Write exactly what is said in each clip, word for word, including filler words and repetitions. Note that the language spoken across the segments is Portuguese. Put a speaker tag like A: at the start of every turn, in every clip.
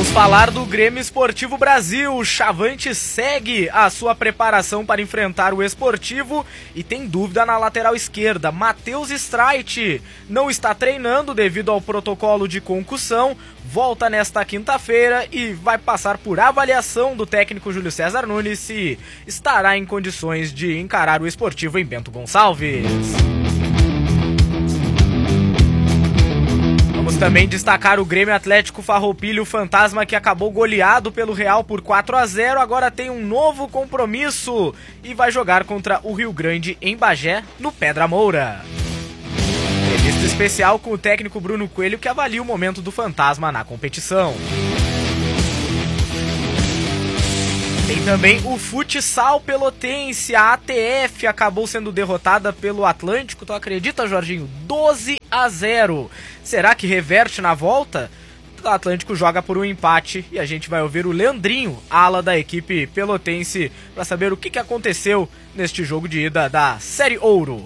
A: Vamos falar do Grêmio Esportivo Brasil. O Chavante segue a sua preparação para enfrentar o Esportivo e tem dúvida na lateral esquerda. Matheus Streit não está treinando devido ao protocolo de concussão, volta nesta quinta-feira e vai passar por avaliação do técnico Júlio César Nunes se estará em condições de encarar o Esportivo em Bento Gonçalves. Vamos também destacar o Grêmio Atlético Farroupilha, o Fantasma, que acabou goleado pelo Real por quatro a zero, agora tem um novo compromisso e vai jogar contra o Rio Grande em Bagé, no Pedra Moura. Entrevista especial com o técnico Bruno Coelho, que avalia o momento do Fantasma na competição. Tem também o futsal pelotense, a A T F acabou sendo derrotada pelo Atlântico, tu acredita, Jorginho? doze a zero. Será que reverte na volta? O Atlântico joga por um empate e a gente vai ouvir o Leandrinho, ala da equipe pelotense, para saber o que, que aconteceu neste jogo de ida da Série Ouro.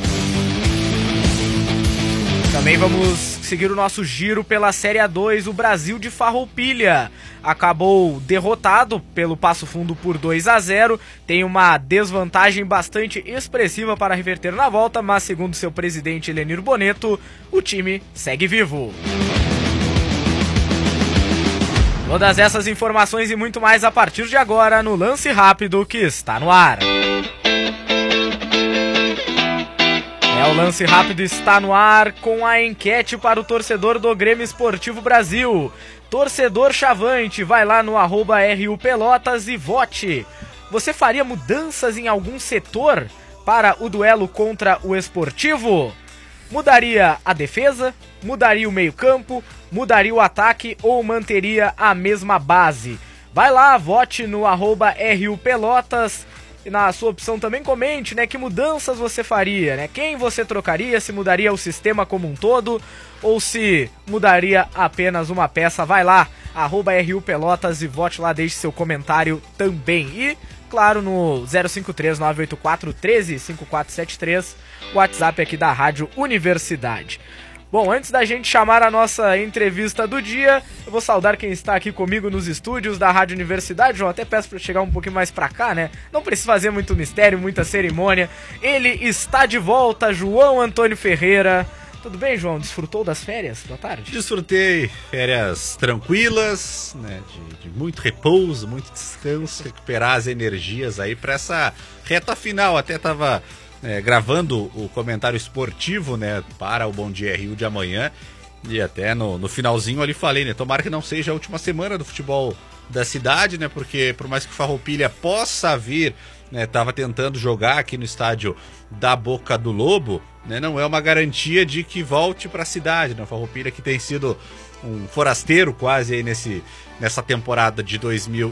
A: Também vamos seguir o nosso giro pela Série A dois, o Brasil de Farroupilha acabou derrotado pelo Passo Fundo por dois a zero, tem uma desvantagem bastante expressiva para reverter na volta, mas segundo seu presidente Elenir Boneto, o time segue vivo. Todas essas informações e muito mais a partir de agora no Lance Rápido, que está no ar. É, o Lance Rápido está no ar com a enquete para o torcedor do Grêmio Esportivo Brasil. Torcedor Chavante, vai lá no arroba R U Pelotas e vote. Você faria mudanças em algum setor para o duelo contra o Esportivo? Mudaria a defesa? Mudaria o meio-campo? Mudaria o ataque ou manteria a mesma base? Vai lá, vote no arroba R U Pelotas. E na sua opção também comente, né, que mudanças você faria, né? Quem você trocaria, se mudaria o sistema como um todo ou se mudaria apenas uma peça. Vai lá, arroba R U Pelotas e vote lá, deixe seu comentário também. E, claro, no zero cinco três nove oito quatro um três cinco quatro sete três, o WhatsApp aqui da Rádio Universidade. Bom, antes da gente chamar a nossa entrevista do dia, eu vou saudar quem está aqui comigo nos estúdios da Rádio Universidade. João, até peço para chegar um pouquinho mais para cá, né? Não precisa fazer muito mistério, muita cerimônia. Ele está de volta, João Antônio Ferreira. Tudo bem, João? Desfrutou das férias da tarde?
B: Desfrutei, férias tranquilas, né? De, de muito repouso, muito descanso, recuperar as energias aí para essa reta final. Até tava... É, gravando o comentário esportivo, né, para o Bom Dia R U de amanhã, e até no, no finalzinho ali falei, né, tomara que não seja a última semana do futebol da cidade, né, porque por mais que o Farroupilha possa vir, né, tava tentando jogar aqui no estádio da Boca do Lobo, né, não é uma garantia de que volte para a cidade, né, o Farroupilha que tem sido um forasteiro quase aí nesse, nessa temporada de dois mil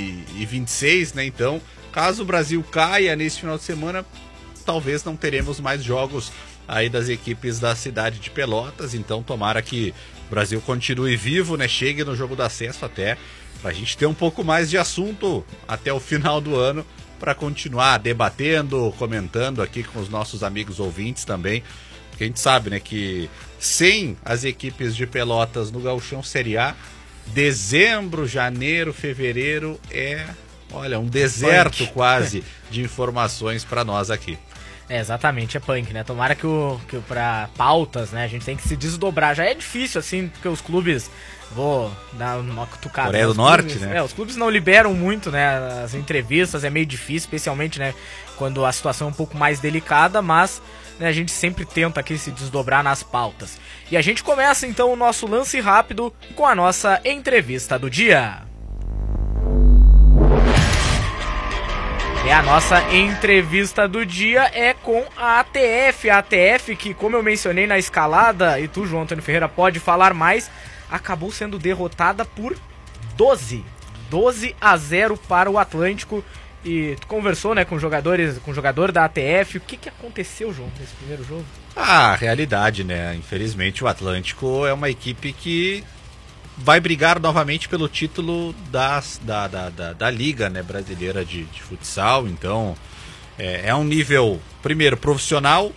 B: e vinte e seis, né, então, caso o Brasil caia nesse final de semana, talvez não teremos mais jogos aí das equipes da cidade de Pelotas, então tomara que o Brasil continue vivo, né? Chegue no jogo do acesso até, pra gente ter um pouco mais de assunto até o final do ano, para continuar debatendo, comentando aqui com os nossos amigos ouvintes também, porque a gente sabe, né, que sem as equipes de Pelotas no Gauchão Série A, dezembro, janeiro, fevereiro é, olha, um deserto punk. Quase de informações para nós aqui.
A: É, exatamente, é punk, né? Tomara que, o, que pra pautas, né, a gente tem que se desdobrar. Já é difícil, assim, porque os clubes... Vou dar uma cutucada.
B: Coreia
A: né?
B: do Norte,
A: clubes,
B: né?
A: É, os clubes não liberam muito, né, as entrevistas, é meio difícil, especialmente, né, quando a situação é um pouco mais delicada, mas, né, a gente sempre tenta aqui se desdobrar nas pautas. E a gente começa, então, o nosso lance rápido com a nossa entrevista do dia. E a nossa entrevista do dia é com a A T F. A A T F que, como eu mencionei na escalada, e tu, João Antônio Ferreira, pode falar mais, acabou sendo derrotada por doze. doze a zero para o Atlântico. E tu conversou, né, com jogadores, com o jogador da A T F. O que, que aconteceu, João, nesse primeiro jogo?
B: Ah, realidade, né? Infelizmente o Atlântico é uma equipe que vai brigar novamente pelo título das, da, da, da, da Liga, né, brasileira de, de futsal. Então é, é um nível, primeiro, profissional,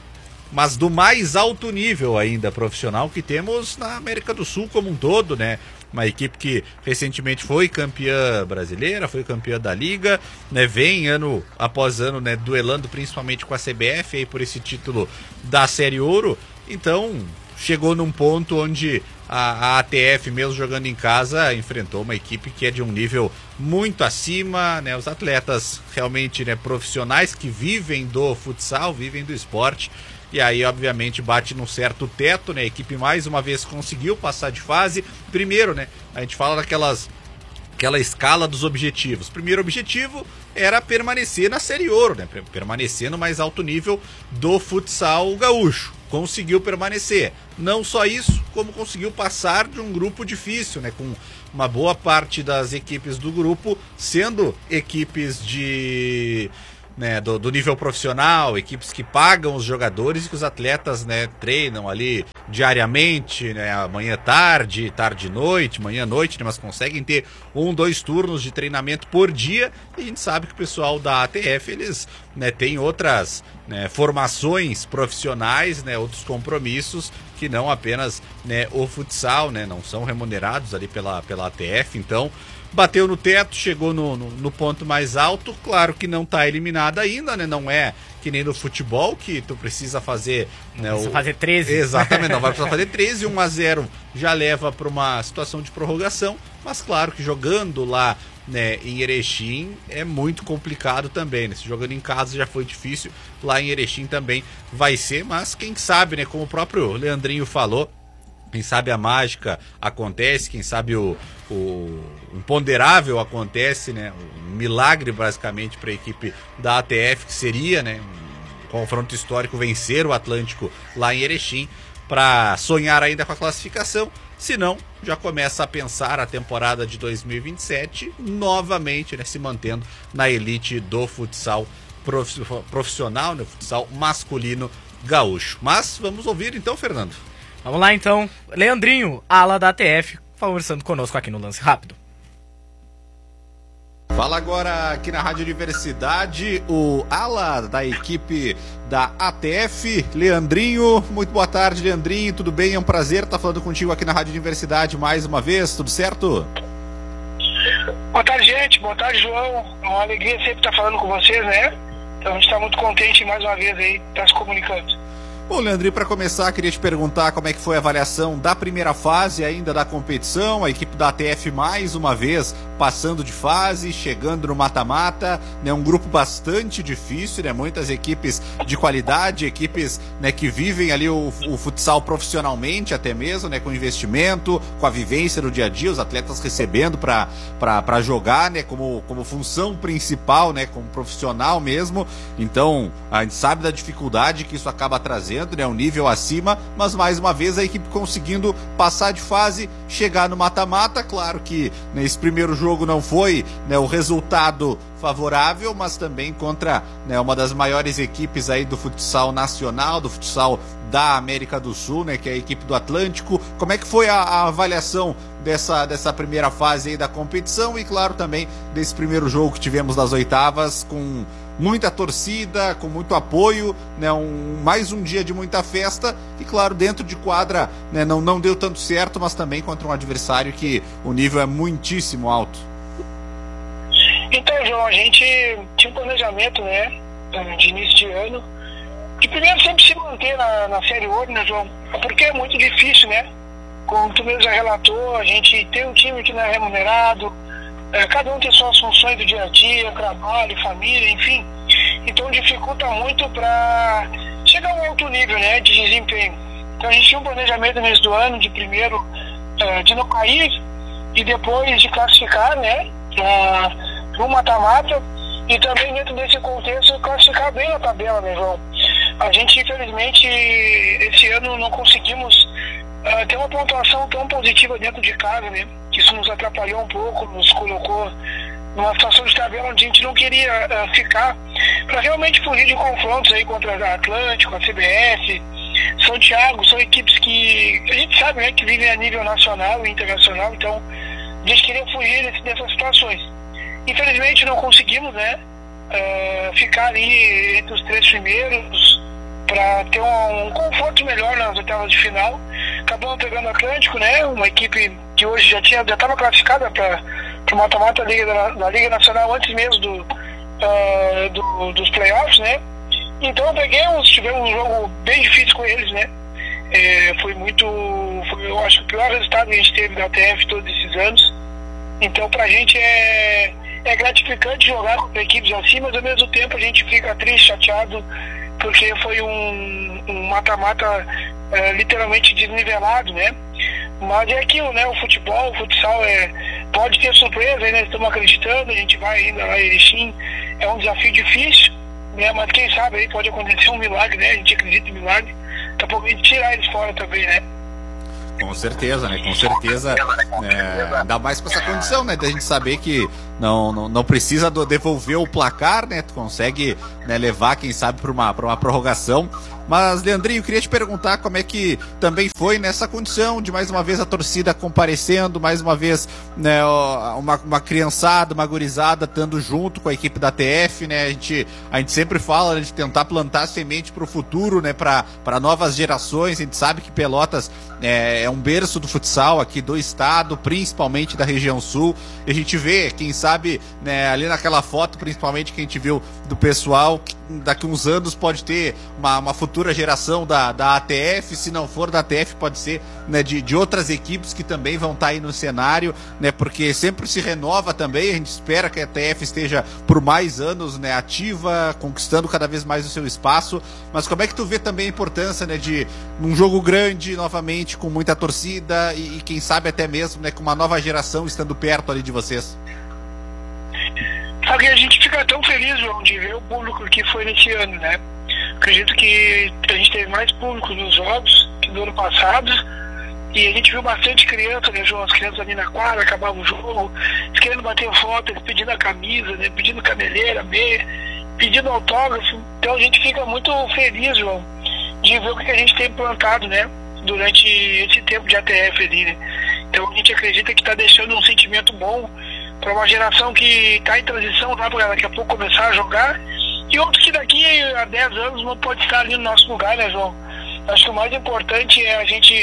B: mas do mais alto nível ainda profissional que temos na América do Sul como um todo, né? Uma equipe que recentemente foi campeã brasileira, foi campeã da Liga, né? Vem ano após ano, né, duelando principalmente com a C B F aí por esse título da Série Ouro. Então, chegou num ponto onde a, a A T F, mesmo jogando em casa, enfrentou uma equipe que é de um nível muito acima, né? Os atletas realmente, né, profissionais que vivem do futsal, vivem do esporte. E aí, obviamente, bate num certo teto, né? A equipe mais uma vez conseguiu passar de fase. Primeiro, né? A gente fala daquelas aquela escala dos objetivos. Primeiro objetivo era permanecer na Série Ouro, né? Permanecer no mais alto nível do futsal gaúcho. Conseguiu permanecer. Não só isso, como conseguiu passar de um grupo difícil, né? Com uma boa parte das equipes do grupo sendo equipes de... Né, do, do nível profissional, equipes que pagam os jogadores e que os atletas, né, treinam ali diariamente, né, manhã tarde, tarde noite, manhã noite, né, mas conseguem ter um, dois turnos de treinamento por dia. E a gente sabe que o pessoal da A T F, eles, né, têm outras, né, formações profissionais, né, outros compromissos que não apenas, né, o futsal, né, não são remunerados ali pela, pela A T F. Então bateu no teto, chegou no, no, no ponto mais alto. Claro que não está eliminado ainda, né? Não é que nem no futebol, que tu precisa fazer... Né,
A: precisa
B: o...
A: fazer treze.
B: Exatamente, não vai precisar fazer treze, um a zero já leva para uma situação de prorrogação. Mas claro que jogando lá, né, em Erechim é muito complicado também, né? Se jogando em casa já foi difícil, lá em Erechim também vai ser. Mas quem sabe, né? Como o próprio Leandrinho falou, quem sabe a mágica acontece, quem sabe o, o imponderável acontece, né? Um milagre basicamente para a equipe da A T F, que seria, né, um confronto histórico, vencer o Atlântico lá em Erechim, para sonhar ainda com a classificação. Se não, já começa a pensar a temporada de dois mil e vinte e sete novamente, né, se mantendo na elite do futsal profissional, no futsal masculino gaúcho. Mas vamos ouvir então, Fernando.
A: Vamos lá então, Leandrinho, ala da A T F, conversando conosco aqui no Lance Rápido.
B: Fala agora aqui na Rádio Universidade, o ala da equipe da A T F, Leandrinho. Muito boa tarde, Leandrinho, tudo bem? É um prazer estar falando contigo aqui na Rádio Universidade mais uma vez, tudo certo?
C: Boa tarde, gente, boa tarde, João. É uma alegria sempre estar falando com vocês, né? Então a gente está muito contente mais uma vez aí, estar se comunicando.
B: Bom, Leandrinho, para começar, queria te perguntar como é que foi a avaliação da primeira fase ainda da competição, a equipe da A T F mais uma vez passando de fase, chegando no mata-mata, né, um grupo bastante difícil, né, muitas equipes de qualidade, equipes, né, que vivem ali o, o futsal profissionalmente até mesmo, né, com investimento, com a vivência no dia a dia, os atletas recebendo para jogar, né, como, como função principal, né, como profissional mesmo. Então, a gente sabe da dificuldade que isso acaba trazendo, né, um nível acima, mas mais uma vez a equipe conseguindo passar de fase, chegar no mata-mata. Claro que nesse primeiro jogo não foi, né, o resultado favorável, mas também contra, né, uma das maiores equipes aí do futsal nacional, do futsal da América do Sul, né, que é a equipe do Atlântico. Como é que foi a, a avaliação dessa, dessa primeira fase aí da competição e, claro, também desse primeiro jogo que tivemos das oitavas, com muita torcida, com muito apoio, né, um, mais um dia de muita festa e, claro, dentro de quadra, né, não, não deu tanto certo, mas também contra um adversário que o nível é muitíssimo alto.
C: Então, João, a gente tinha um planejamento, né, de início de ano, de primeiro sempre se manter na, na Série Ouro, né, João? Porque é muito difícil, né? Como tu mesmo já relatou, a gente tem um time que não é remunerado, é, cada um tem suas funções do dia a dia, trabalho, família, enfim. Então dificulta muito para chegar a um alto nível, né, de desempenho. Então a gente tinha um planejamento no início do ano, de primeiro, é, de não cair e depois de classificar, né, para o mata-mata, e também dentro desse contexto classificar bem a tabela, né, João? A gente, infelizmente, esse ano não conseguimos uh, ter uma pontuação tão positiva dentro de casa, né? Isso nos atrapalhou um pouco, nos colocou numa situação de tabela onde a gente não queria uh, ficar, para realmente fugir de confrontos aí contra a Atlântico, a C B F, Santiago. São equipes que a gente sabe, né, que vivem a nível nacional e internacional, então a gente queria fugir desse, dessas situações. Infelizmente não conseguimos, né, uh, ficar ali entre os três primeiros, para ter um, um conforto melhor nas oitavas de final. Acabamos pegando o Atlântico, né? Uma equipe que hoje já tinha já estava classificada para o mata-mata da Liga, da, da Liga Nacional antes mesmo do, uh, do, dos playoffs, né? Então peguemos, tivemos um jogo bem difícil com eles, né? É, foi muito, foi, eu acho que o pior resultado que a gente teve da A T F todos esses anos. Então pra gente é, é gratificante jogar com equipes assim, mas ao mesmo tempo a gente fica triste, chateado, porque foi um, um mata-mata é, literalmente desnivelado, né? Mas é aquilo, né? O futebol, o futsal é, pode ter surpresa, né? Estamos acreditando, a gente vai ainda lá em Erechim, é um desafio difícil, né? Mas quem sabe aí pode acontecer um milagre, né? A gente acredita em milagre, daqui a pouco a gente tirar eles fora também, né?
B: Com certeza, né? Com certeza. É, ainda mais com essa condição, né? Da gente saber que não, não, não precisa do, devolver o placar, né? Tu consegue, né, levar, quem sabe, para uma, para uma prorrogação. Mas, Leandrinho, eu queria te perguntar como é que também foi nessa condição de mais uma vez a torcida comparecendo, mais uma vez, né, uma, uma criançada, uma gurizada estando junto com a equipe da T F, né? A gente, a gente sempre fala, né, de tentar plantar semente para o futuro, né? Para novas gerações. A gente sabe que Pelotas é, é um berço do futsal aqui do estado, principalmente da região sul. E a gente vê, quem sabe, né, ali naquela foto, principalmente que a gente viu do pessoal, que daqui uns anos pode ter uma, uma futura geração da, da A T F, se não for da A T F pode ser, né, de, de outras equipes que também vão estar aí no cenário, né, porque sempre se renova também, a gente espera que a A T F esteja por mais anos, né, ativa, conquistando cada vez mais o seu espaço. Mas como é que tu vê também a importância, né, de um jogo grande, novamente, com muita torcida e, e quem sabe até mesmo, né, com uma nova geração estando perto ali de vocês?
C: Sabe que a gente fica tão feliz, João, de ver o público que foi nesse ano, né? Acredito que a gente teve mais público nos jogos que do ano passado, e a gente viu bastante criança, né, João? As crianças ali na quadra, acabava o jogo, eles querendo bater foto, eles pedindo a camisa, né? Pedindo caneleira, meia, pedindo autógrafo. Então a gente fica muito feliz, João, de ver o que a gente tem plantado, né? Durante esse tempo de A T F ali, né? Então a gente acredita que está deixando um sentimento bom para uma geração que está em transição, lá para daqui a pouco começar a jogar, e outros que daqui a dez anos não pode estar ali no nosso lugar, né, João? Acho que o mais importante é a gente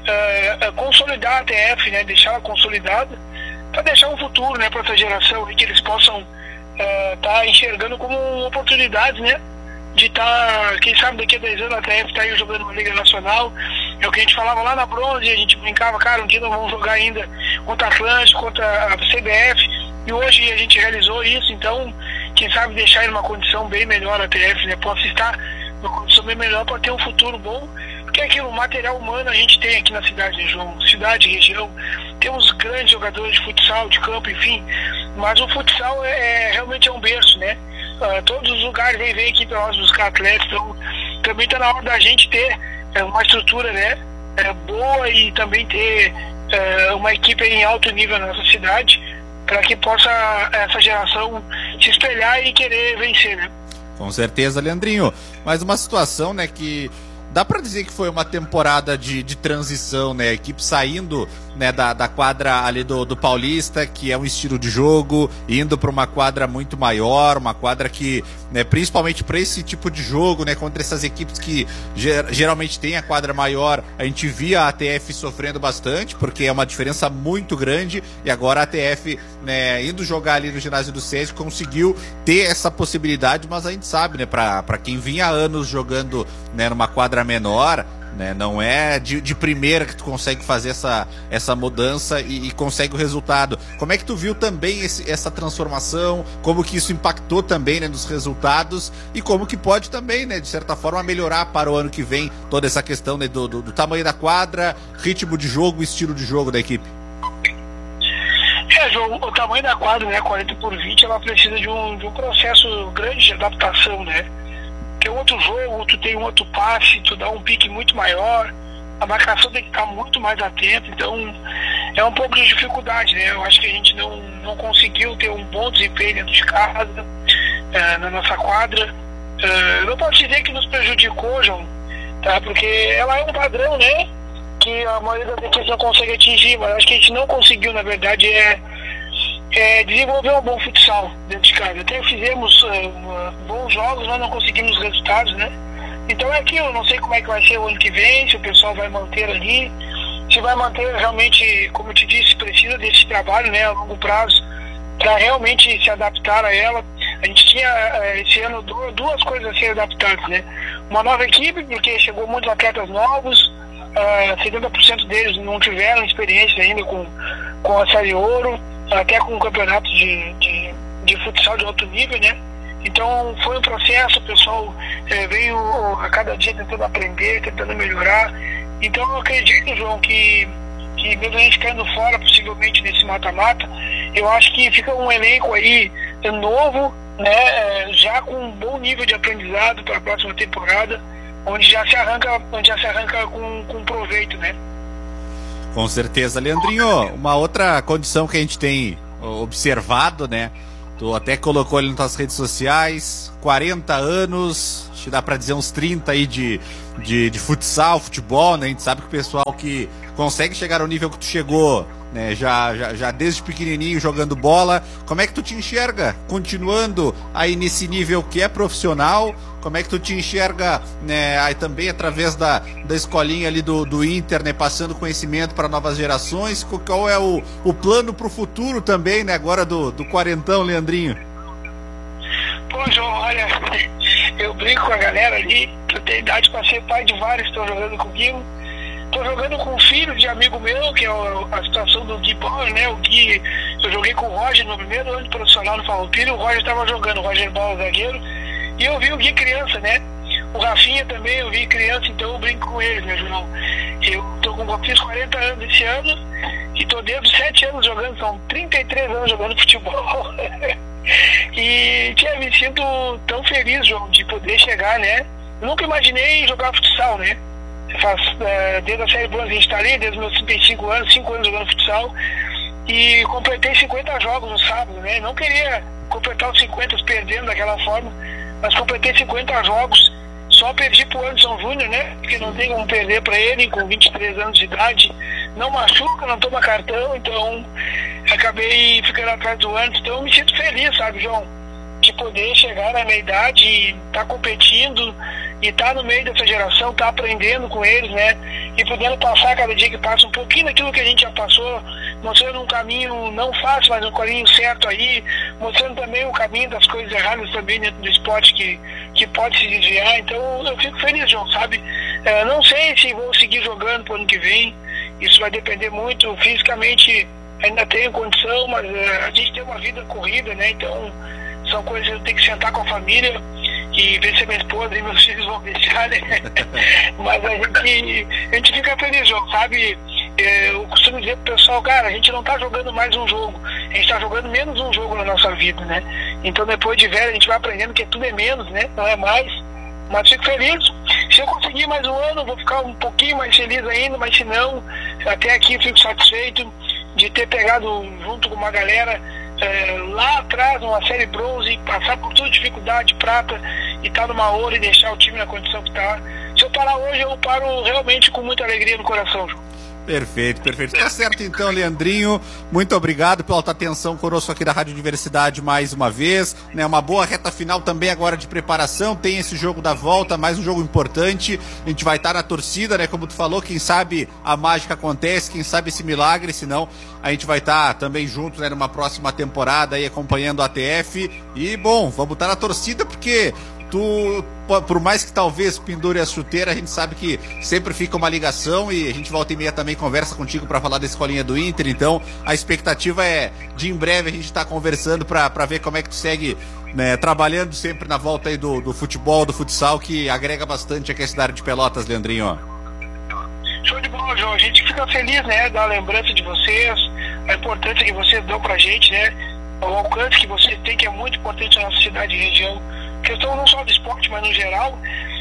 C: uh, consolidar a A T F, né, deixar ela consolidada, para deixar um futuro, né, para essa geração, que eles possam estar uh, tá enxergando como oportunidades, né, de estar, tá, quem sabe daqui a dez anos a A T F está aí jogando uma Liga Nacional. É o que a gente falava lá na Bronze, a gente brincava, cara, um dia nós vamos jogar ainda contra a Atlântico, contra a C B F, e hoje a gente realizou isso. Então, quem sabe deixar em uma condição bem melhor a A T F, né, possa estar numa condição bem melhor para ter um futuro bom, porque aquilo, material humano a gente tem aqui na cidade, né, João? Cidade, região, temos grandes jogadores de futsal, de campo, enfim, mas o futsal é, é realmente é um berço, né? Uh, todos os lugares vêm, vêm aqui para nós buscar atletas, então também está na hora da gente ter é, uma estrutura, né, é, boa, e também ter é, uma equipe em alto nível na nossa cidade, para que possa essa geração se espelhar e querer vencer, né?
B: Com certeza, Leandrinho. Mas uma situação, né, que dá para dizer que foi uma temporada de, de transição, né? A equipe saindo, né, da, da quadra ali do, do Paulista, que é um estilo de jogo, indo para uma quadra muito maior, uma quadra que, né, principalmente para esse tipo de jogo, né, contra essas equipes que ger, geralmente tem a quadra maior, a gente via a A T F sofrendo bastante, porque é uma diferença muito grande, e agora a A T F, né, indo jogar ali no ginásio do SESI, conseguiu ter essa possibilidade, mas a gente sabe, né, para quem vinha há anos jogando, né, numa quadra menor, né, não é de, de primeira que tu consegue fazer essa, essa mudança e, e consegue o resultado. Como é que tu viu também esse, essa transformação, como que isso impactou também, né, nos resultados, e como que pode também, né, de certa forma melhorar para o ano que vem toda essa questão, né, do, do, do tamanho da quadra, ritmo de jogo, estilo de jogo da equipe?
C: É, João, o tamanho da quadra, né, quarenta por vinte, ela precisa de um, de um processo grande de adaptação, né? Que é outro jogo, tu tem um outro passe, tu dá um pique muito maior, a marcação tem que estar muito mais atenta, então é um pouco de dificuldade, né? Eu acho que a gente não, não conseguiu ter um bom desempenho dentro de casa, é, na nossa quadra. É, não posso dizer que nos prejudicou, João, tá? Porque ela é um padrão, né, que a maioria das equipes não consegue atingir, mas acho que a gente não conseguiu, na verdade, é, é desenvolver um bom futsal dentro de casa. Até fizemos uh, bons jogos, mas não conseguimos resultados, né? Então é aquilo, não sei como é que vai ser o ano que vem, se o pessoal vai manter ali, se vai manter realmente, como eu te disse, precisa desse trabalho, né, a longo prazo, para realmente se adaptar a ela. A gente tinha esse ano duas coisas a serem adaptadas, né? Uma nova equipe, porque chegou muitos atletas novos, uh, setenta por cento deles não tiveram experiência ainda com, com a Série Ouro, até com o campeonato de, de, de futsal de alto nível, né? Então foi um processo, o pessoal eh, veio a cada dia tentando aprender, tentando melhorar. Então eu acredito, João, que, que mesmo a gente caindo fora, possivelmente nesse mata-mata, eu acho que fica um elenco aí novo, né, já com um bom nível de aprendizado para a próxima temporada, onde já se arranca, onde já se arranca com, com proveito, né?
B: Com certeza, Leandrinho. Uma outra condição que a gente tem observado, né? Tu até colocou ali nas tuas redes sociais, quarenta anos, acho que dá pra dizer uns trinta aí de, de, de futsal, futebol, né? A gente sabe que o pessoal que consegue chegar ao nível que tu chegou, né, já, já, já desde pequenininho jogando bola, como é que tu te enxerga continuando aí nesse nível que é profissional? Como é que tu te enxerga, né, aí também através da, da escolinha ali do, do Inter, né, passando conhecimento para novas gerações? Qual é o, o plano pro futuro também, né, agora do, do quarentão, Leandrinho?
C: Pô, João, olha, eu brinco com a galera ali, eu tenho idade para ser pai de vários que estão jogando comigo. Tô jogando com um filho de amigo meu, que é a situação do Gui Bauer, né? O Gui, eu joguei com o Roger no primeiro ano de profissional no Farroupilha, o Roger estava jogando, o Roger Bauer, zagueiro, e eu vi o Gui criança, né? O Rafinha também, eu vi criança, então eu brinco com ele, meu irmão. Eu tô com, eu fiz quarenta anos esse ano, e tô desde os sete anos jogando, são trinta e três anos jogando futebol. E tia, me sinto tão feliz, João, de poder chegar, né? Eu nunca imaginei jogar futsal, né? Faz, é, desde a série bronze a gente está ali, desde os meus trinta e cinco anos, cinco anos jogando futsal, e completei cinquenta jogos no sábado, né? Não queria completar os cinquenta perdendo daquela forma, mas completei cinquenta jogos, só perdi pro Anderson Júnior, né? Porque não tem como perder para ele com vinte e três anos de idade, não machuca, não toma cartão, então acabei ficando atrás do Anderson. Então eu me sinto feliz, sabe, João, de poder chegar na minha idade e estar tá competindo e estar tá no meio dessa geração, estar tá aprendendo com eles, né? E podendo passar cada dia que passa um pouquinho daquilo que a gente já passou, mostrando um caminho não fácil, mas um caminho certo aí, mostrando também o caminho das coisas erradas também dentro do esporte que, que pode se desviar. Então eu fico feliz, João, sabe? Eu não sei se vou seguir jogando pro ano que vem, isso vai depender muito. Fisicamente ainda tenho condição, mas uh, a gente tem uma vida corrida, né? Então são coisas que eu tenho que sentar com a família e ver se minha esposa e meus filhos vão deixar, né? Mas a gente, a gente fica feliz, João, sabe? Eu costumo dizer pro pessoal, cara, a gente não tá jogando mais um jogo, a gente tá jogando menos um jogo na nossa vida, né? Então depois de velho a gente vai aprendendo que tudo é menos, né? Não é mais. Mas fico feliz. Se eu conseguir mais um ano, eu vou ficar um pouquinho mais feliz ainda, mas se não, até aqui eu fico satisfeito de ter pegado junto com uma galera é, lá atrás, numa série bronze, passar por toda dificuldade, prata, e estar tá numa ouro e deixar o time na condição que está. Se eu parar hoje, eu paro realmente com muita alegria no coração, João.
B: Perfeito, perfeito. Tá certo então, Leandrinho. Muito obrigado pela tua atenção conosco aqui da Rádio Diversidade mais uma vez. Né, uma boa reta final também agora de preparação. Tem esse jogo da volta, mais um jogo importante. A gente vai estar na torcida, né? Como tu falou, quem sabe a mágica acontece, quem sabe esse milagre, senão a gente vai estar também junto, né, numa próxima temporada aí acompanhando a A T F. E bom, vamos estar na torcida porque tu, por mais que talvez pendure a chuteira, a gente sabe que sempre fica uma ligação e a gente volta e meia também conversa contigo para falar da escolinha do Inter, então a expectativa é de em breve a gente estar tá conversando para ver como é que tu segue, né, trabalhando sempre na volta aí do, do futebol, do futsal, que agrega bastante aqui a cidade de Pelotas, Leandrinho.
C: Show de bola, João. A gente fica feliz, né, da lembrança de vocês, a importância que vocês dão pra gente, né, o alcance que vocês têm, que é muito importante na nossa cidade e região. Questão não só do esporte, mas no geral.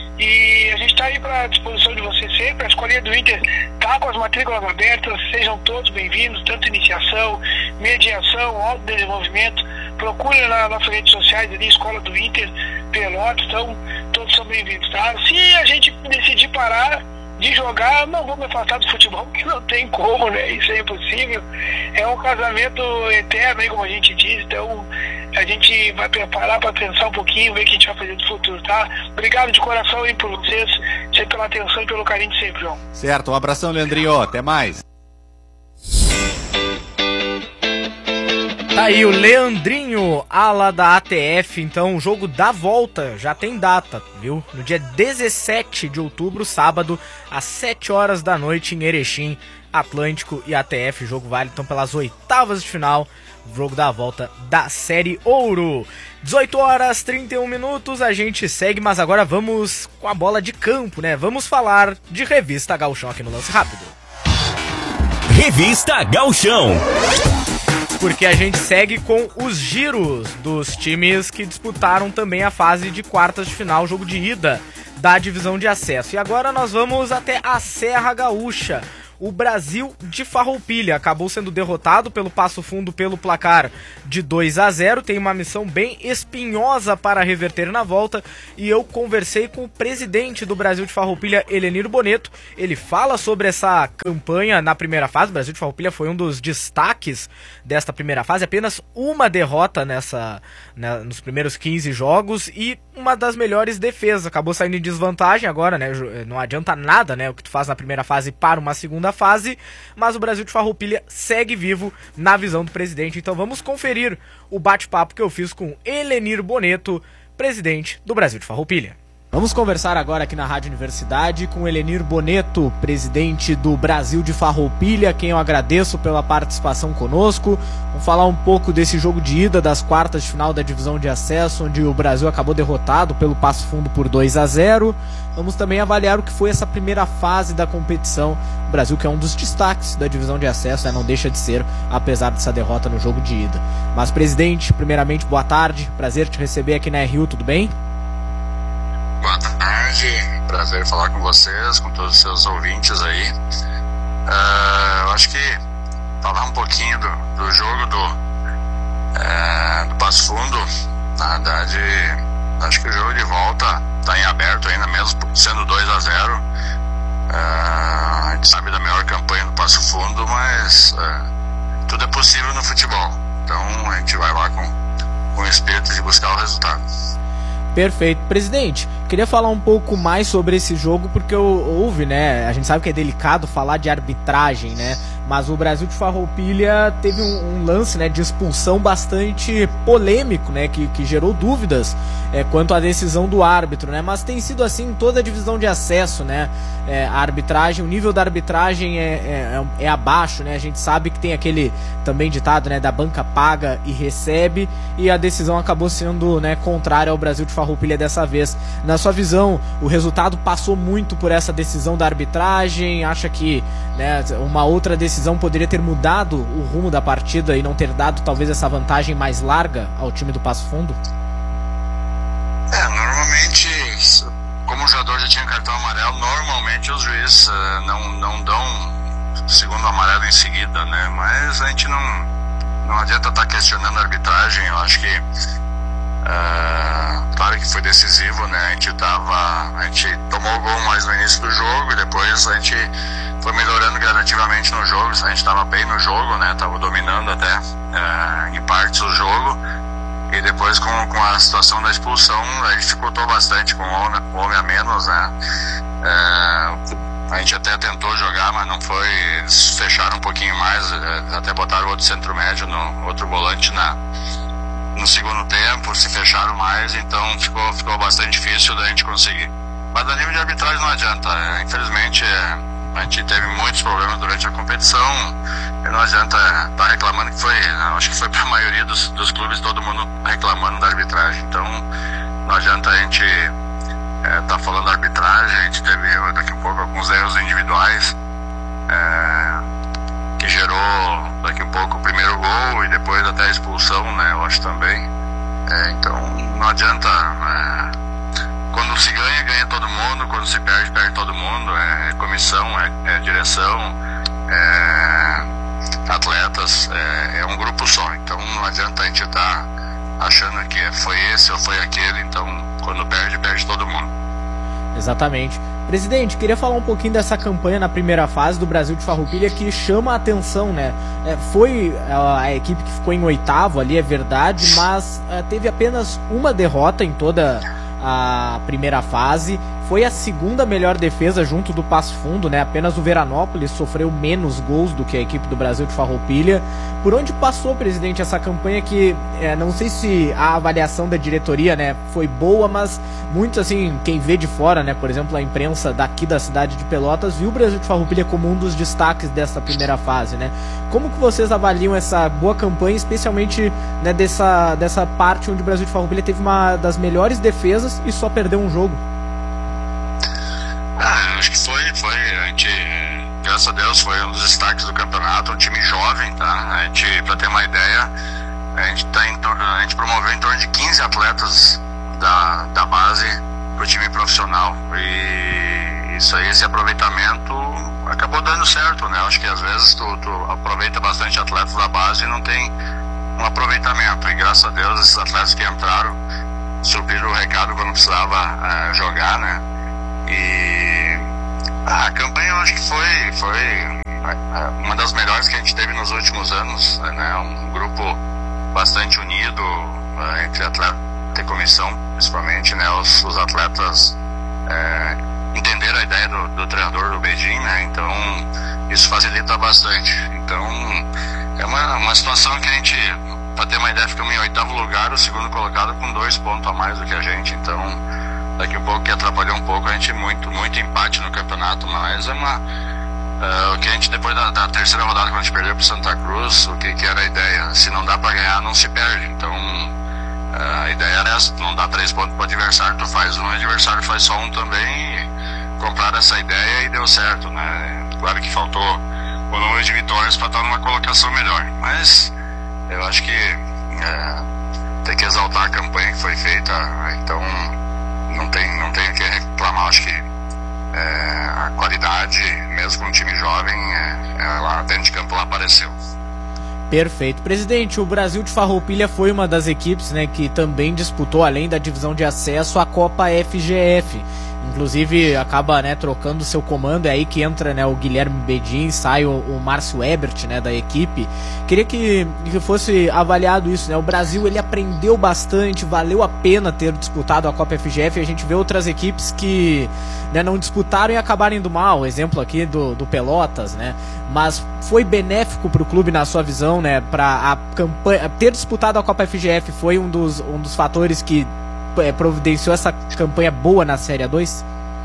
C: E a gente está aí para a disposição de vocês sempre. A escolinha do Inter está com as matrículas abertas, sejam todos bem-vindos, tanto iniciação, mediação, autodesenvolvimento. Procure na nossas redes sociais ali, Escola do Inter, Pelotas, então todos são bem-vindos, tá? Se a gente decidir parar, de jogar, não vou me afastar do futebol, porque não tem como, né? Isso é impossível. É um casamento eterno, aí, como a gente diz, então a gente vai preparar para pensar um pouquinho, ver o que a gente vai fazer no futuro, tá? Obrigado de coração aí por vocês, sempre pela atenção e pelo carinho de sempre, João.
B: Certo, um abração, Leandrinho, até mais.
A: Tá aí o Leandrinho, ala da A T F, então o jogo da volta já tem data, viu? No dia dezessete de outubro, sábado, às sete horas da noite em Erechim, Atlântico e A T F, o jogo vale então pelas oitavas de final, jogo da volta da Série Ouro. dezoito horas e trinta e um minutos, a gente segue, mas agora vamos com a bola de campo, né? Vamos falar de Revista Gauchão aqui no Lance Rápido.
D: Revista Gauchão.
A: Porque a gente segue com os giros dos times que disputaram também a fase de quartas de final, jogo de ida da divisão de acesso. E agora nós vamos até a Serra Gaúcha. O Brasil de Farroupilha acabou sendo derrotado pelo Passo Fundo pelo placar de dois a zero. Tem uma missão bem espinhosa para reverter na volta. E eu conversei com o presidente do Brasil de Farroupilha, Helenir Boneto. Ele fala sobre essa campanha na primeira fase. O Brasil de Farroupilha foi um dos destaques desta primeira fase. Apenas uma derrota nessa, né, nos primeiros quinze jogos e uma das melhores defesas. Acabou saindo em desvantagem agora, né? Não adianta nada, né, o que tu faz na primeira fase para uma segunda fase, mas o Brasil de Farroupilha segue vivo na visão do presidente. Então vamos conferir o bate-papo que eu fiz com Helenir Boneto, presidente do Brasil de Farroupilha. Vamos conversar agora aqui na Rádio Universidade com Helenir Boneto, presidente do Brasil de Farroupilha, quem eu agradeço pela participação conosco. Vamos falar um pouco desse jogo de ida das quartas de final da divisão de acesso, onde o Brasil acabou derrotado pelo Passo Fundo por dois a zero. Vamos também avaliar o que foi essa primeira fase da competição. O Brasil, que é um dos destaques da divisão de acesso, né, não deixa de ser, apesar dessa derrota no jogo de ida. Mas, presidente, primeiramente, boa tarde. Prazer te receber aqui na R U, tudo bem?
E: Boa tarde, prazer falar com vocês, com todos os seus ouvintes aí. Uh, eu acho que falar um pouquinho do, do jogo do, uh, do Passo Fundo, na verdade, acho que o jogo de volta está em aberto ainda, mesmo sendo dois a zero. Uh, a gente sabe da melhor campanha do Passo Fundo, mas uh, tudo é possível no futebol. Então a gente vai lá com, com o espírito de buscar o resultado.
A: Perfeito. Presidente, queria falar um pouco mais sobre esse jogo, porque houve, né, a gente sabe que é delicado falar de arbitragem, né, mas o Brasil de Farroupilha teve um, um lance, né, de expulsão bastante polêmico, né, que, que gerou dúvidas é, quanto à decisão do árbitro, né, mas tem sido assim em toda a divisão de acesso, né, é, a arbitragem, o nível da arbitragem é, é, é abaixo, né, a gente sabe que tem aquele também ditado, né, da banca paga e recebe, e a decisão acabou sendo, né, contrária ao Brasil de Farroupilha dessa vez. Na sua visão, o resultado passou muito por essa decisão da arbitragem? Acha que, né, uma outra decisão poderia ter mudado o rumo da partida e não ter dado talvez essa vantagem mais larga ao time do Passo Fundo?
E: É, normalmente, como o jogador já tinha cartão amarelo, normalmente os juízes uh, não, não dão segundo amarelo em seguida, né? Mas a gente não, não adianta estar questionando a arbitragem. Eu acho que Uh, claro que foi decisivo, né? A gente tava, a gente tomou o gol mais no início do jogo e depois a gente foi melhorando gradativamente no jogo. A gente estava bem no jogo, né? Tava dominando até uh, em partes o jogo, e depois com, com a situação da expulsão a gente dificultou bastante com o homem, com o homem a menos, né? Uh, a gente até tentou jogar, mas não foi. Eles fecharam um pouquinho mais, até botaram outro centro médio, no outro volante na no segundo tempo, se fecharam mais, então ficou, ficou bastante difícil da gente conseguir. Mas a nível de arbitragem não adianta, é, infelizmente é, a gente teve muitos problemas durante a competição, e não adianta estar tá reclamando, que foi, acho que foi para a maioria dos, dos clubes, todo mundo reclamando da arbitragem, então não adianta a gente é, tá falando da arbitragem. A gente teve daqui a pouco alguns erros individuais, é, que gerou daqui a pouco o primeiro gol e depois até a expulsão, né, eu acho também. É, então não adianta, é, quando se ganha, ganha todo mundo, quando se perde, perde todo mundo. É, é comissão, é, é direção, é atletas, é, é um grupo só, então não adianta a gente estar tá achando que foi esse ou foi aquele. Então quando perde, perde todo mundo.
A: Exatamente. Presidente, queria falar um pouquinho dessa campanha na primeira fase do Brasil de Farroupilha que chama a atenção, né? É, foi a, a equipe que ficou em oitavo ali, é verdade, mas é, teve apenas uma derrota em toda a primeira fase. Foi a segunda melhor defesa junto do Passo Fundo, né? Apenas o Veranópolis sofreu menos gols do que a equipe do Brasil de Farroupilha. Por onde passou, presidente, essa campanha que, é, não sei se a avaliação da diretoria, né, foi boa, mas muitos, assim, quem vê de fora, né, por exemplo, a imprensa daqui da cidade de Pelotas, viu o Brasil de Farroupilha como um dos destaques dessa primeira fase, né? Como que vocês avaliam essa boa campanha, especialmente, né, dessa, dessa parte onde o Brasil de Farroupilha teve uma das melhores defesas e só perdeu um jogo?
E: Ah, acho que foi, foi, a gente, graças a Deus, foi um dos destaques do campeonato, um time jovem, tá? A gente, pra ter uma ideia, a gente, tá em torno, a gente promoveu em torno de quinze atletas da, da base pro time profissional, e isso aí, esse aproveitamento acabou dando certo, né? Acho que às vezes tu, tu aproveita bastante atletas da base e não tem um aproveitamento, e graças a Deus esses atletas que entraram supriram o recado quando precisava uh, jogar, né? E a campanha eu acho que foi, foi uma das melhores que a gente teve nos últimos anos, né? Um grupo bastante unido uh, entre atleta e comissão, principalmente, né? Os, os atletas uh, entenderam a ideia do, do treinador do Beijing, né? Então isso facilita bastante. Então é uma, uma situação que a gente, para ter uma ideia, ficamos em oitavo lugar, o segundo colocado com dois pontos a mais do que a gente. Então daqui a pouco que atrapalhou um pouco a gente, muito, muito empate no campeonato, mas é uma uh, o que a gente, depois da, da terceira rodada, quando a gente perdeu pro Santa Cruz, o que, que era a ideia? Se não dá para ganhar, não se perde. Então uh, a ideia era essa, não dá três pontos pro adversário, tu faz um, o adversário faz só um também, e compraram essa ideia e deu certo, né? Claro que faltou o número de vitórias para estar numa colocação melhor, mas eu acho que uh, tem que exaltar a campanha que foi feita, então não tem, não tem o que reclamar. Acho que é, a qualidade, mesmo com um time jovem, é, é, lá dentro de campo lá apareceu.
A: Perfeito. Presidente, o Brasil de Farroupilha foi uma das equipes, né, que também disputou, além da divisão de acesso, a Copa F G F. Inclusive acaba, né, trocando seu comando, é aí que entra, né, o Guilherme Bedin, sai o, o Márcio Ebert, né, da equipe. Queria que, que fosse avaliado isso, né? O Brasil, ele aprendeu bastante, valeu a pena ter disputado a Copa F G F. A gente vê outras equipes que, né, não disputaram e acabaram indo mal, exemplo aqui do, do Pelotas, né? Mas foi benéfico para o clube, na sua visão, né, para a campanha, ter disputado a Copa F G F foi um dos, um dos fatores que É, providenciou essa campanha boa na Série A dois?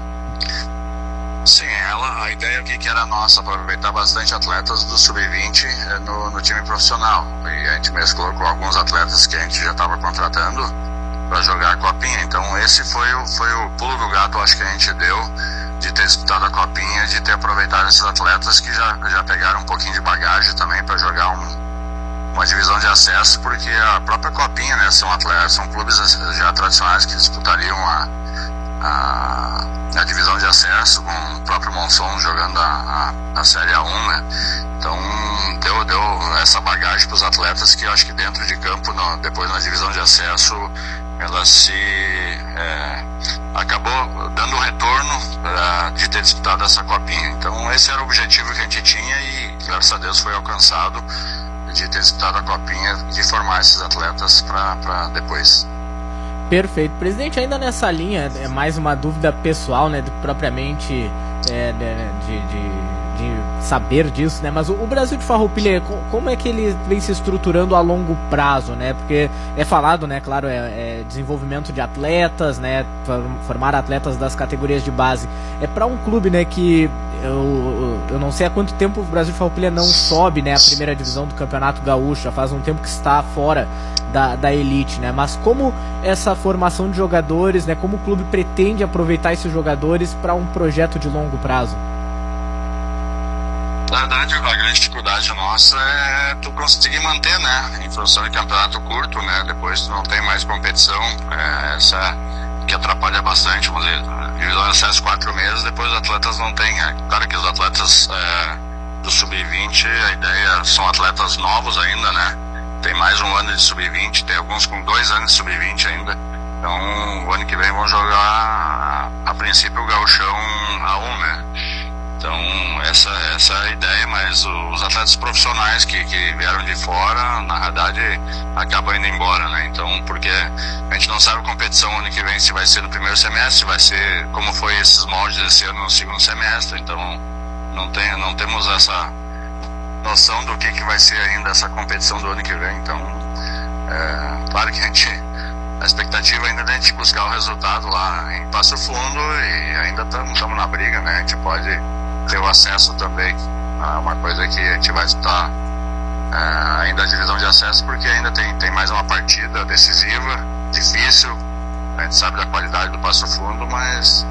E: Sim, ela, a ideia aqui que era nossa, aproveitar bastante atletas do sub vinte no, no time profissional, e a gente mesclou com alguns atletas que a gente já estava contratando para jogar a Copinha. Então esse foi o, foi o pulo do gato, acho que a gente deu, de ter disputado a Copinha, de ter aproveitado esses atletas que já, já pegaram um pouquinho de bagagem também para jogar um uma divisão de acesso, porque a própria Copinha, né, são atletas, são clubes já tradicionais que disputariam a, a, a divisão de acesso, com o próprio Monson jogando a, a, a Série A um, né? Então deu, deu essa bagagem para os atletas que eu acho que dentro de campo, no, depois na divisão de acesso, ela se é, acabou dando o retorno uh, de ter disputado essa Copinha. Então esse era o objetivo que a gente tinha e graças a Deus foi alcançado, de ter disputado a Copinha, de formar esses atletas para depois.
A: Perfeito. Presidente, ainda nessa linha, é mais uma dúvida pessoal, né, propriamente é, de, de, de saber disso, né, mas o, o Brasil de Farroupilha, como é que ele vem se estruturando a longo prazo, né, porque é falado, né, claro, é, é desenvolvimento de atletas, né, formar atletas das categorias de base, é para um clube, né, que eu, eu não sei há quanto tempo o Brasil de Farroupilha não sobe, né, a primeira divisão do Campeonato Gaúcho, já faz um tempo que está fora da, da elite, né, mas como essa formação de jogadores, né, como o clube pretende aproveitar esses jogadores para um projeto de longo prazo?
E: Na verdade, a grande dificuldade nossa é tu conseguir manter, né, em função de campeonato curto, né, depois tu não tem mais competição, é, essa que atrapalha bastante, vamos dizer, divisão de acesso quatro meses, depois os atletas não têm, é claro que os atletas é, do sub vinte, a ideia são atletas novos ainda, né, tem mais um ano de sub vinte, tem alguns com dois anos de sub vinte ainda, Então, o ano que vem vão jogar, a princípio, o Gauchão A um, né? Então, essa, essa é a ideia, mas os atletas profissionais que, que vieram de fora, na verdade, acabam indo embora, né? Então, porque a gente não sabe a competição ano que vem, se vai ser no primeiro semestre, se vai ser como foi esses moldes esse ano no segundo semestre, então não, tem, não temos essa noção do que, que vai ser ainda essa competição do ano que vem. Então, é, claro que a gente, a expectativa ainda é a gente buscar o resultado lá em Passo Fundo e ainda estamos na briga, né? A gente pode ter o acesso também a uma coisa que a gente vai estar é, ainda a divisão de acesso, porque ainda tem, tem mais uma partida decisiva, difícil. A gente sabe da qualidade do Passo Fundo, mas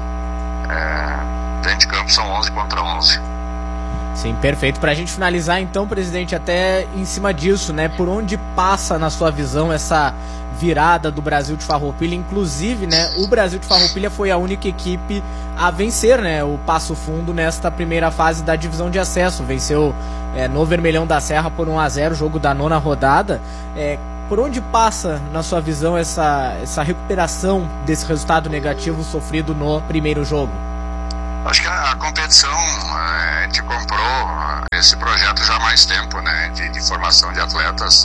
E: é, dentro de campo são onze contra onze.
A: Sim, perfeito. Pra gente finalizar então, presidente, até em cima disso, né, por onde passa na sua visão essa virada do Brasil de Farroupilha? Inclusive, né, o Brasil de Farroupilha foi a única equipe a vencer, né, o Passo Fundo nesta primeira fase da divisão de acesso. Venceu é, no Vermelhão da Serra por um a zero, jogo da nona rodada. É, por onde passa, na sua visão, essa, essa recuperação desse resultado negativo sofrido no primeiro jogo?
E: Acho que a, a competição, a gente comprou esse projeto já há mais tempo, né, de, de formação de atletas,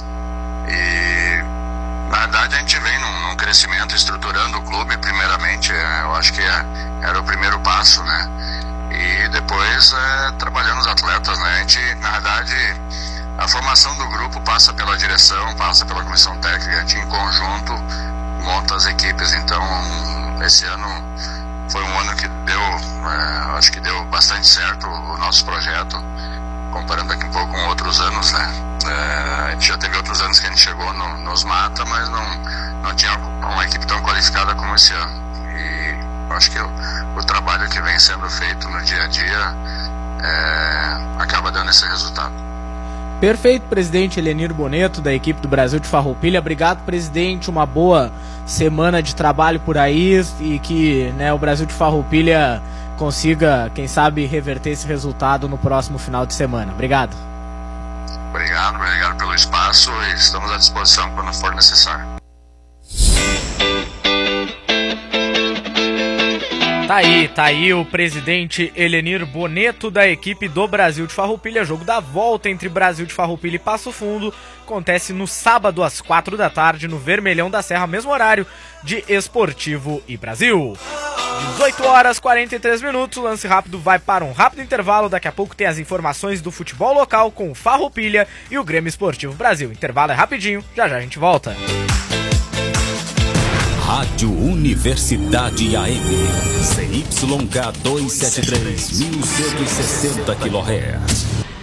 E: e na verdade a gente vem num, num crescimento, estruturando o clube primeiramente. Eu acho que é, era o primeiro passo, né, e depois é, trabalhando os atletas, né. A gente, na verdade, a formação do grupo passa pela direção, passa pela comissão técnica, a gente em conjunto monta as equipes. Então esse ano foi um ano que deu, é, acho que deu bastante certo o nosso projeto, comparando aqui um pouco com outros anos, né? É, a gente já teve outros anos que a gente chegou no, nos mata, mas não, não tinha uma equipe tão qualificada como esse ano. E acho que o, o trabalho que vem sendo feito no dia a dia é, acaba dando esse resultado.
A: Perfeito, presidente Helenir Boneto, da equipe do Brasil de Farroupilha. Obrigado, presidente, uma boa semana de trabalho por aí e que, né, o Brasil de Farroupilha consiga, quem sabe, reverter esse resultado no próximo final de semana. Obrigado.
E: Obrigado, obrigado pelo espaço e estamos à disposição quando for necessário.
A: Tá aí, tá aí o presidente Helenir Boneto, da equipe do Brasil de Farroupilha. Jogo da volta entre Brasil de Farroupilha e Passo Fundo acontece no sábado às quatro da tarde no Vermelhão da Serra, mesmo horário de Esportivo e Brasil. dezoito horas e quarenta e três minutos, o Lance Rápido vai para um rápido intervalo. Daqui a pouco tem as informações do futebol local com o Farroupilha e o Grêmio Esportivo Brasil. Intervalo é rapidinho, já já a gente volta.
D: Rádio Universidade A M, C Y K duzentos e setenta e três, mil cento e sessenta quilohertz.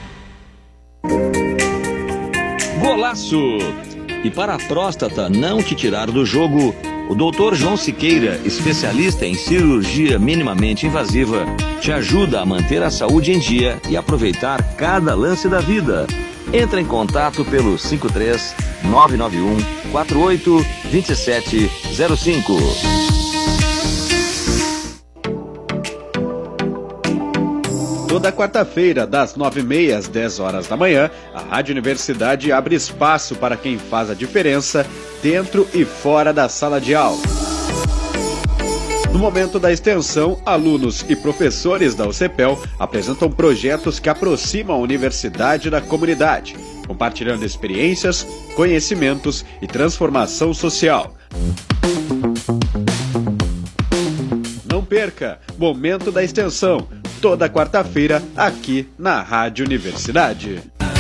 F: Golaço! E para a próstata não te tirar do jogo, o doutor João Siqueira, especialista em cirurgia minimamente invasiva, te ajuda a manter a saúde em dia e aproveitar cada lance da vida. Entra em contato pelo cinco três nove nove um quatro oito dois sete zero cinco.
G: Toda quarta-feira, das nove e meia às dez horas da manhã, a Rádio Universidade abre espaço para quem faz a diferença dentro e fora da sala de aula. No momento da extensão, alunos e professores da U C P E L apresentam projetos que aproximam a universidade da comunidade, compartilhando experiências, conhecimentos e transformação social. Não perca! Momento da extensão, toda quarta-feira, aqui na Rádio Universidade.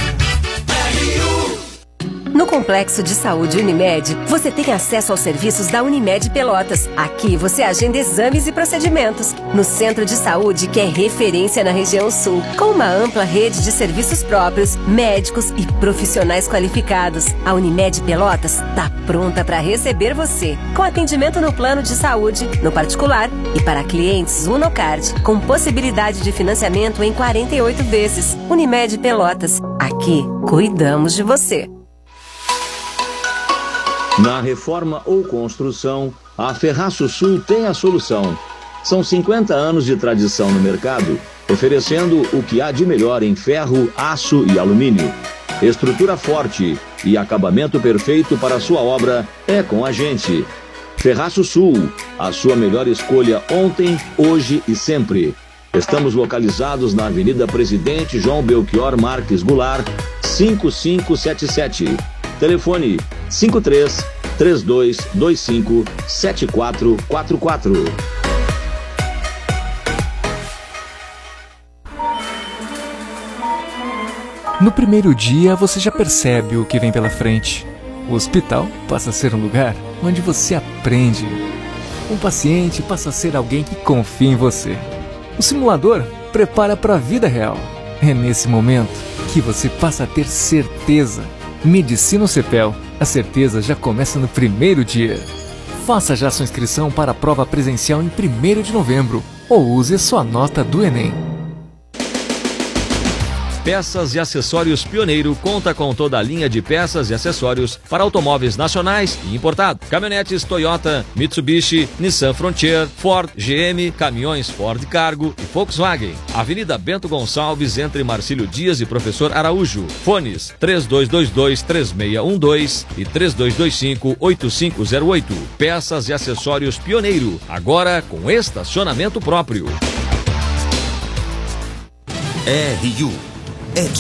H: No Complexo de Saúde Unimed, você tem acesso aos serviços da Unimed Pelotas. Aqui você agenda exames e procedimentos. No Centro de Saúde, que é referência na região sul, com uma ampla rede de serviços próprios, médicos e profissionais qualificados. A Unimed Pelotas está pronta para receber você, com atendimento no plano de saúde, no particular e para clientes Unocard, com possibilidade de financiamento em quarenta e oito vezes. Unimed Pelotas, aqui cuidamos de você.
F: Na reforma ou construção, a Ferraço Sul tem a solução. São cinquenta anos de tradição no mercado, oferecendo o que há de melhor em ferro, aço e alumínio. Estrutura forte e acabamento perfeito para sua obra é com a gente. Ferraço Sul, a sua melhor escolha ontem, hoje e sempre. Estamos localizados na Avenida Presidente João Belchior Marques Goulart, cinco cinco sete sete. Telefone cinco três três dois dois cinco sete quatro quatro quatro.
I: No primeiro dia, você já percebe o que vem pela frente. O hospital passa a ser um lugar onde você aprende. Um paciente passa a ser alguém que confia em você. O simulador prepara para a vida real. É nesse momento que você passa a ter certeza. Medicina Cepel. A certeza já começa no primeiro dia. Faça já sua inscrição para a prova presencial em primeiro de novembro ou use sua nota do Enem.
F: Peças e Acessórios Pioneiro conta com toda a linha de peças e acessórios para automóveis nacionais e importados. Caminhonetes Toyota, Mitsubishi, Nissan Frontier, Ford, G M, caminhões Ford Cargo e Volkswagen. Avenida Bento Gonçalves, entre Marcílio Dias e Professor Araújo. Fones três dois dois dois, três seis um dois e três dois dois cinco, oito cinco zero oito. Peças e Acessórios Pioneiro, agora com estacionamento próprio.
D: R U É